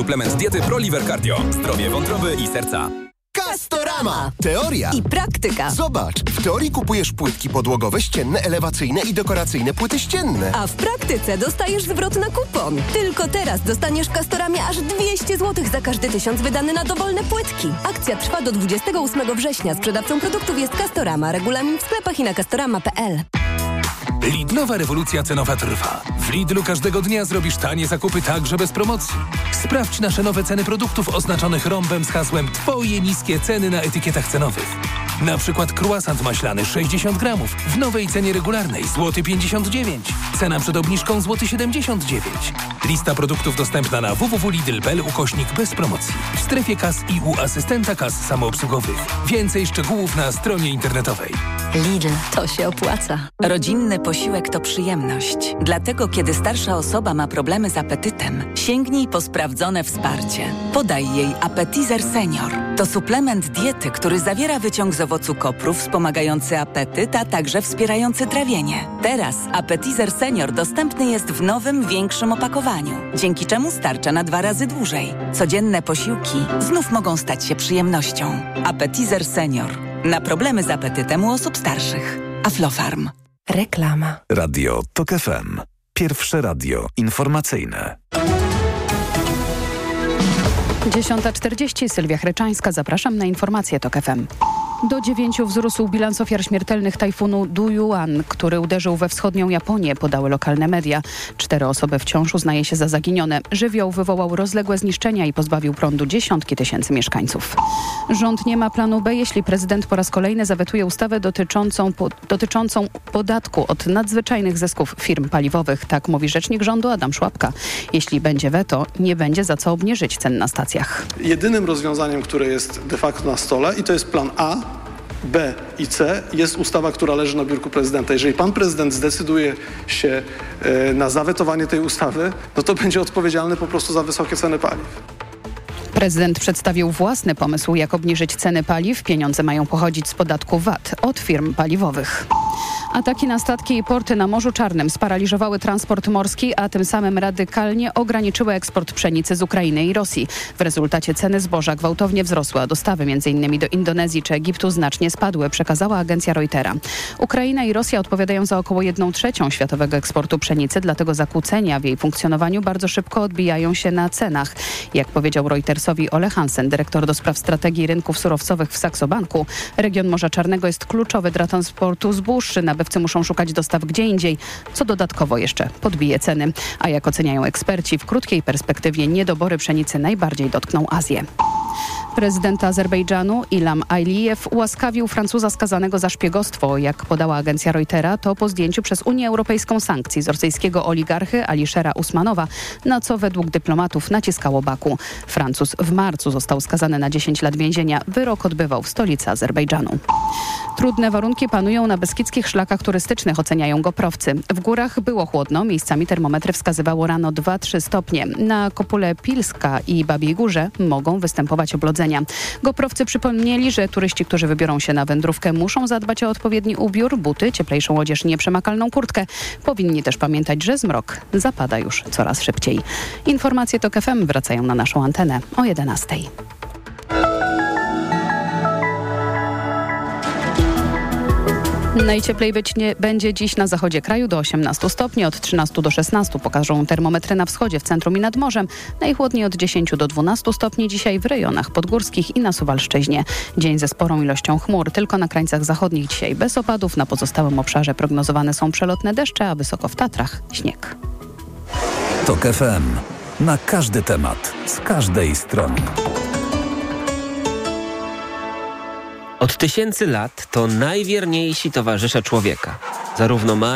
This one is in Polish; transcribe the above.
Suplement diety ProLiver Cardio. Zdrowie wątroby i serca. Castorama. Teoria i praktyka. Zobacz, w teorii kupujesz płytki podłogowe, ścienne, elewacyjne i dekoracyjne płyty ścienne. A w praktyce dostajesz zwrot na kupon. Tylko teraz dostaniesz w Castoramie aż 200 zł za każdy 1000 wydany na dowolne płytki. Akcja trwa do 28 września. Sprzedawcą produktów jest Castorama. Regulamin w sklepach i na castorama.pl. Lidlowa rewolucja cenowa trwa. W Lidlu każdego dnia zrobisz tanie zakupy także bez promocji. Sprawdź nasze nowe ceny produktów oznaczonych rąbem z hasłem Twoje niskie ceny na etykietach cenowych. Na przykład croissant maślany 60 gramów w nowej cenie regularnej złoty 59. Cena przed obniżką złoty 79. Lista produktów dostępna na www.lidl.pl bez promocji. W strefie kas i u asystenta kas samoobsługowych. Więcej szczegółów na stronie internetowej. Lidl, to się opłaca. Rodzinny posiłek to przyjemność. Dlatego, kiedy starsza osoba ma problemy z apetytem, sięgnij po sprawdzone wsparcie. Podaj jej Appetizer Senior. To suplement diety, który zawiera wyciąg z owocu kopru wspomagający apetyt, a także wspierający trawienie. Teraz Appetizer Senior dostępny jest w nowym, większym opakowaniu, dzięki czemu starcza na 2 razy dłużej. Codzienne posiłki znów mogą stać się przyjemnością. Appetizer Senior. Na problemy z apetytem u osób starszych. Aflofarm. Reklama. Radio TOK FM. Pierwsze radio informacyjne. 10:40. Sylwia Chryczańska. Zapraszam na informacje TOK FM. Do 9 wzrósł bilans ofiar śmiertelnych tajfunu Duyuan, który uderzył we wschodnią Japonię, podały lokalne media. 4 osoby wciąż uznaje się za zaginione. Żywioł wywołał rozległe zniszczenia i pozbawił prądu dziesiątki tysięcy mieszkańców. Rząd nie ma planu B, jeśli prezydent po raz kolejny zawetuje ustawę dotyczącą podatku od nadzwyczajnych zysków firm paliwowych. Tak mówi rzecznik rządu Adam Szłapka. Jeśli będzie weto, nie będzie za co obniżyć cen na stacjach. Jedynym rozwiązaniem, które jest de facto na stole, i to jest plan A, B i C, jest ustawa, która leży na biurku prezydenta. Jeżeli pan prezydent zdecyduje się na zawetowanie tej ustawy, no to będzie odpowiedzialny po prostu za wysokie ceny paliw. Prezydent przedstawił własny pomysł, jak obniżyć ceny paliw. Pieniądze mają pochodzić z podatku VAT od firm paliwowych. Ataki na statki i porty na Morzu Czarnym sparaliżowały transport morski, a tym samym radykalnie ograniczyły eksport pszenicy z Ukrainy i Rosji. W rezultacie ceny zboża gwałtownie wzrosły, a dostawy m.in. do Indonezji czy Egiptu znacznie spadły, przekazała agencja Reutera. Ukraina i Rosja odpowiadają za około 1/3 światowego eksportu pszenicy, dlatego zakłócenia w jej funkcjonowaniu bardzo szybko odbijają się na cenach. Jak powiedział Reutersowi Ole Hansen, dyrektor do spraw strategii rynków surowcowych w Saxo Banku, region Morza Czarnego jest kluczowy dla transportu zbóż. Nabywcy muszą szukać dostaw gdzie indziej, co dodatkowo jeszcze podbije ceny. A jak oceniają eksperci, w krótkiej perspektywie niedobory pszenicy najbardziej dotkną Azję. Prezydent Azerbejdżanu Ilham Aliyev ułaskawił Francuza skazanego za szpiegostwo. Jak podała agencja Reutera, to po zdjęciu przez Unię Europejską sankcji z rosyjskiego oligarchy Alishera Usmanowa, na co według dyplomatów naciskało Baku. Francuz w marcu został skazany na 10 lat więzienia. Wyrok odbywał w stolicy Azerbejdżanu. Trudne warunki panują na beskidzkich szlakach turystycznych, oceniają goprowcy. W górach było chłodno, miejscami termometry wskazywało rano 2-3 stopnie. Na Kopule Pilska i Babiej Górze mogą występować oblodzenia. Goprowcy przypomnieli, że turyści, którzy wybiorą się na wędrówkę, muszą zadbać o odpowiedni ubiór, buty, cieplejszą odzież, nieprzemakalną kurtkę. Powinni też pamiętać, że zmrok zapada już coraz szybciej. Informacje TOK FM wracają na naszą antenę o 11. Najcieplej będzie dziś na zachodzie kraju do 18 stopni, od 13 do 16 pokażą termometry na wschodzie, w centrum i nad morzem. Najchłodniej od 10 do 12 stopni dzisiaj w rejonach podgórskich i na Suwalszczyźnie. Dzień ze sporą ilością chmur, tylko na krańcach zachodnich dzisiaj bez opadów. Na pozostałym obszarze prognozowane są przelotne deszcze, a wysoko w Tatrach śnieg. TOK FM. Na każdy temat, z każdej strony. Od tysięcy lat to najwierniejsi towarzysze człowieka. Zarówno